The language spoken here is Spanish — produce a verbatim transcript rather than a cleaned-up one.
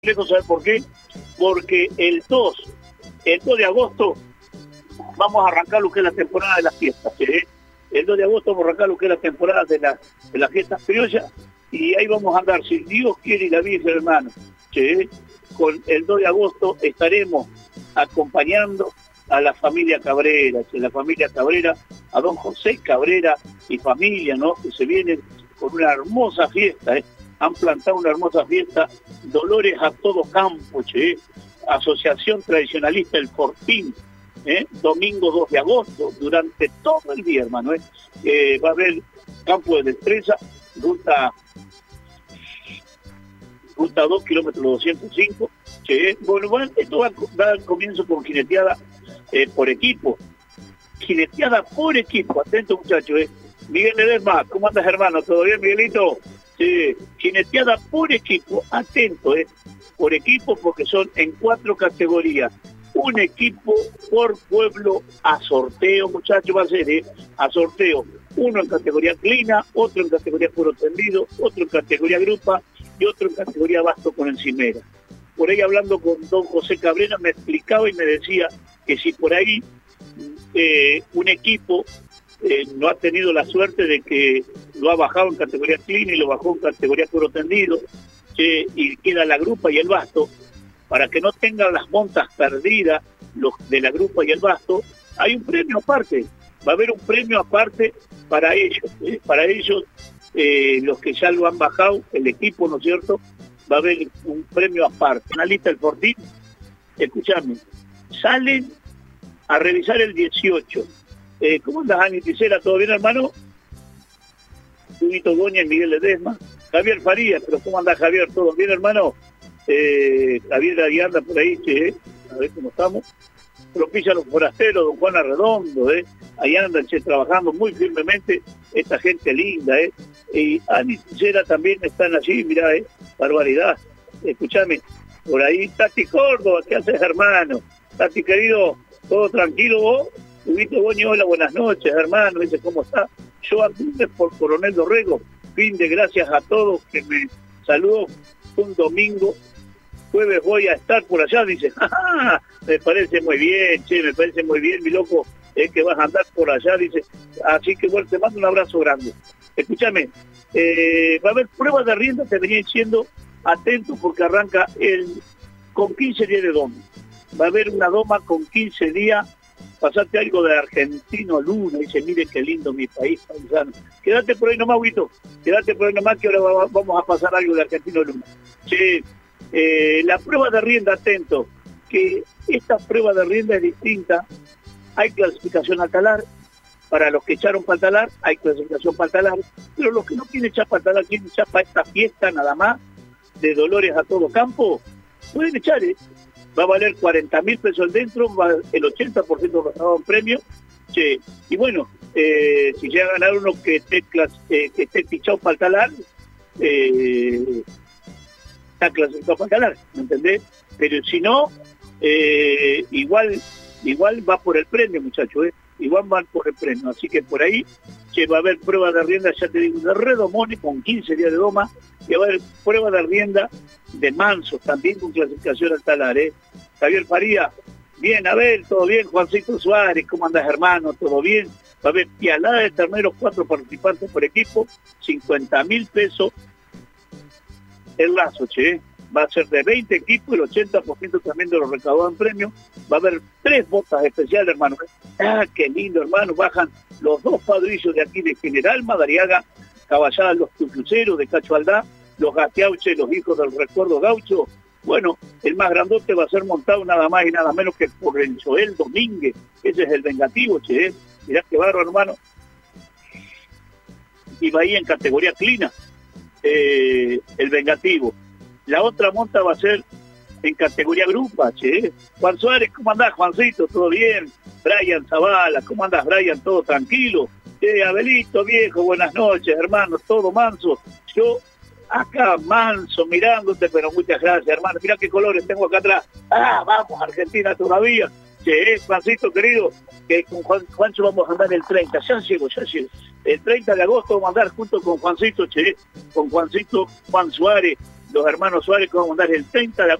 lejos, ¿sabes por qué? Porque el dos, el dos de agosto vamos a arrancar lo que es la temporada de las fiestas, ¿sí? El dos de agosto vamos a arrancar lo que es la temporada de, la, de las fiestas criollas, y ahí vamos a andar, si Dios quiere y la Virgen, hermano, ¿sí? Con el dos de agosto estaremos acompañando a la familia Cabrera, ¿sí? La familia Cabrera, a don José Cabrera y familia, ¿no? Que se vienen con una hermosa fiesta, ¿eh? Han plantado una hermosa fiesta, Dolores a todo campo, che, Asociación Tradicionalista El Fortín, ¿eh? Domingo dos de agosto, durante todo el día, hermano, ¿eh? Eh, va a haber campo de destreza, ruta, ruta dos kilómetros doscientos cinco, che. Bueno, bueno, esto va a dar comienzo con jineteada eh, por equipo, jineteada por equipo, atento muchachos, ¿eh? Miguel Ledesma, ¿cómo andas, hermano? ¿Todo bien, Miguelito? Sí, jineteada por equipo, atento, ¿eh? Por equipo, porque son en cuatro categorías. Un equipo por pueblo a sorteo, muchachos, va a ser, ¿eh? A sorteo. Uno en categoría clina, otro en categoría puro tendido, otro en categoría grupa y otro en categoría basto con encimera. Por ahí, hablando con don José Cabrera, me explicaba y me decía que si por ahí eh, un equipo Eh, no ha tenido la suerte de que lo ha bajado en categoría clean y lo bajó en categoría puro tendido, eh, y queda la grupa y el basto, para que no tengan las montas perdidas los de la grupa y el basto, hay un premio aparte, va a haber un premio aparte para ellos, eh, para ellos, eh, los que ya lo han bajado, el equipo, ¿no es cierto? Va a haber un premio aparte. Una lista del Fortín, escúchame, salen a revisar el dieciocho. Eh, ¿Cómo andas, Ani Ticera? ¿Todo bien, hermano? Huguito Goña y Miguel Ledesma. Javier Farías, pero ¿cómo anda, Javier? ¿Todo bien, hermano? Eh, Javier ahí anda por ahí, che, a ver cómo estamos. Propicia a los forasteros, don Juan Arredondo, ¿eh? Ahí andan, che, trabajando muy firmemente esta gente linda, ¿eh? Y Ani Ticera también están allí, mirá, ¿eh? Barbaridad. Escúchame, por ahí Tati Córdoba, ¿qué haces, hermano? Tati, querido, ¿todo tranquilo vos? Huguito Goño, hola, buenas noches, hermano, dice, ¿cómo está? Yo ando por Coronel Dorrego, fin de gracias a todos que me saludó un domingo, jueves voy a estar por allá, dice, ¡ja! Me parece muy bien, che, me parece muy bien, mi loco, es que vas a andar por allá, dice, así que bueno, te mando un abrazo grande. Escúchame, eh, va a haber pruebas de rienda, te venía diciendo, atento porque arranca el con quince días de doma, va a haber una doma con quince días. Pasate algo de Argentino Luna, dice, mire qué lindo mi país, paisano. Quédate por ahí nomás, Huito, quédate por ahí nomás que ahora va, vamos a pasar algo de Argentino Luna. Sí, eh, la prueba de rienda, atento, que esta prueba de rienda es distinta. Hay clasificación al talar, para los que echaron para el talar, hay clasificación para el talar, pero los que no quieren echar para el talar, quieren echar para esta fiesta nada más, de Dolores a todo campo, pueden echar, ¿eh? Va a valer cuarenta mil pesos el dentro, va el ochenta por ciento basado en premio. Che, y bueno, eh, si llega a ganar uno que esté, clas eh, que esté fichado para el talar, eh, está clasificado para el talar, ¿me entendés? Pero si no, eh, igual igual va por el premio, muchachos, ¿eh? Igual van por el premio, así que por ahí che, va a haber prueba de rienda, ya te digo, de redomone con quince días de doma, y va a haber prueba de rienda de mansos, también con clasificación al talar, ¿eh? Javier Faría, bien, Abel, todo bien, Juancito Suárez, ¿cómo andas, hermano? ¿Todo bien? Va a haber pialada de terneros, cuatro participantes por equipo, cincuenta mil pesos el lazo, che, va a ser de veinte equipos, el ochenta por ciento también de los recaudados en premios, va a haber tres botas especiales, hermano. Ah, qué lindo, hermano, bajan los dos padrillos de aquí de General Madariaga, Caballada los Tucluceros de Cacho Aldá, los Gateauche, los hijos del recuerdo gaucho. Bueno, el más grandote va a ser montado nada más y nada menos que por el Joel Domínguez, ese es el vengativo, che, ¿eh? Mirá qué barro, hermano. Y va ahí en categoría clina, eh, el vengativo. La otra monta va a ser en categoría grupa, che. Juan Suárez, ¿cómo andás, Juancito? ¿Todo bien? Brian Zavala, ¿cómo andás, Brian? ¿Todo tranquilo? Eh, Abelito, viejo, buenas noches, hermano, todo manso. Yo acá manso, mirándote, pero muchas gracias, hermano. Mirá qué colores tengo acá atrás. Ah, vamos, Argentina todavía. Che, Juancito, querido, que con Juan, Juancho vamos a andar el treinta. Ya llego, ya llego. El treinta de agosto vamos a andar junto con Juancito, che, con Juancito, Juan Suárez, los hermanos Suárez, que vamos a andar el treinta de agosto.